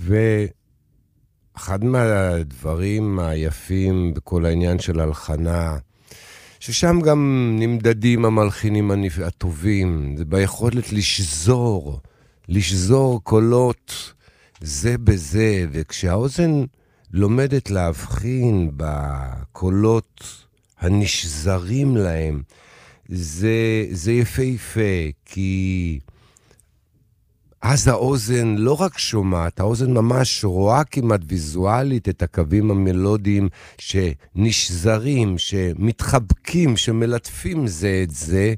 ואחד מהדברים היפים בכל העניין של הלחנה, ששם גם נמדדים המלחינים הטובים, זה ביכולת לשזור קולות זה בזה, וכשהאוזן לומדת להבחין בקולות הנשזרים להם, זה יפה, כי אז האוזן לא רק שומעת, האוזן ממש רואה כמעט ויזואלית את הקווים המלודיים שנשזרים, שמתחבקים, שמלטפים זה את זה,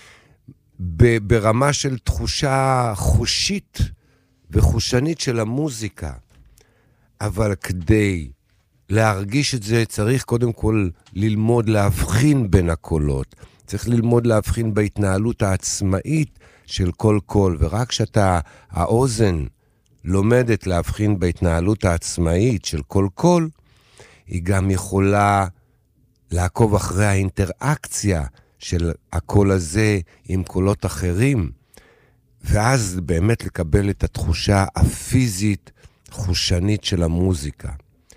ברמה של תחושה חושית וחושנית של המוזיקה. אבל כדי להרגיש את זה צריך קודם כל ללמוד להבחין בין הקולות. צריך ללמוד להבחין בהתנהלות העצמאית של כל קול, ורק כשאתה, האוזן לומדת להבחין בהתנהלות העצמאית של כל קול, היא גם יכולה לעקוב אחרי האינטראקציה של הקול הזה עם קולות אחרים, ואז באמת לקבל את התחושה הפיזית, חושנית של המוזיקה.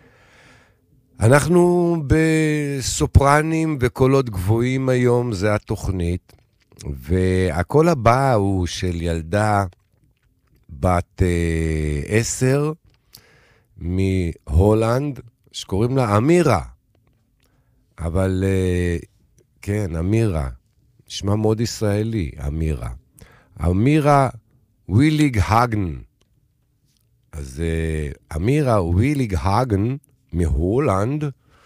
אנחנו בסופרנים וקולות גבוהים היום, זה התוכנית, והקול הבא הוא של ילדה בת 10 מהולנד, שקוראים לה אמירה. אבל כן, אמירה, שמה מאוד ישראלי, אמירה. אמירה וויליג הגן. אז אמירה וויליג הגן מהולנד,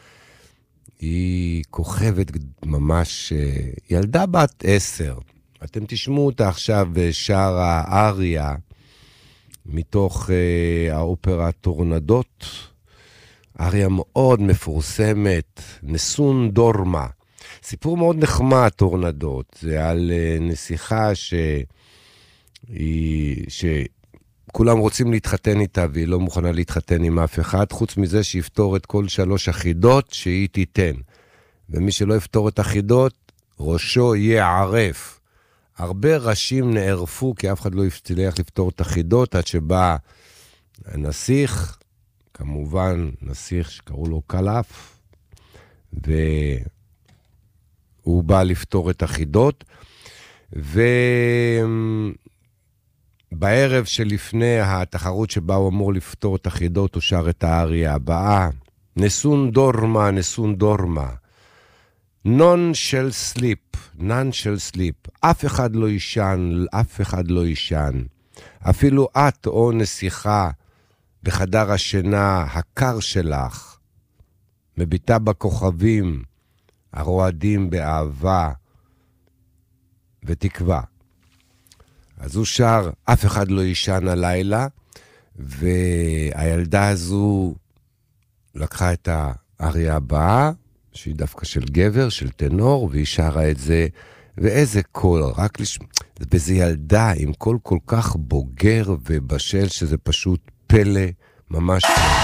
היא כוכבת ממש, ילדה בת 10. אתם תשמעו אותה עכשיו שר האריה, מתוך האופרה טורנדות, אריה מאוד מפורסמת, נסון דורמה. סיפור מאוד נחמד, טורנדות, זה על נסיכה כולם רוצים להתחתן איתה, והיא לא מוכנה להתחתן עם אף אחד, חוץ מזה שיפתור את כל 3 החידות שהיא תיתן. ומי שלא יפתור את החידות, ראשו יהיה ערף. הרבה ראשים נערפו, כי אף אחד לא הצליח לפתור את החידות, עד שבא הנסיך, כמובן נסיך שקראו לו קלף, והוא בא לפתור את החידות, בערב שלפני התחרות שבה הוא אמור לפתור את החידות, הוא שר את האריה הבאה. נסון דורמה, נסון דורמה. none shall sleep, none shall sleep. אף אחד לא ישן, אף אחד לא ישן. אפילו את או נסיכה בחדר השינה הקר שלך, מביטה בכוכבים הרועדים באהבה ותקווה. אז הוא שר, אף אחד לא ישן הלילה, והילדה הזו לקחה את האריה הבאה, שהיא דווקא של גבר, של טנור, והיא שרה את זה, ואיזה קול, רק וזה ילדה עם קול כל כך בוגר ובשל, שזה פשוט פלא ממש.